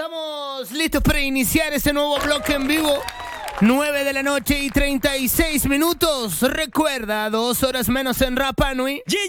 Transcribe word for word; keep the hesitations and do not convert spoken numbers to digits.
Estamos listos para iniciar este nuevo bloque en vivo. nueve de la noche y treinta y seis minutos. Recuerda, dos horas menos en Rapa Nui.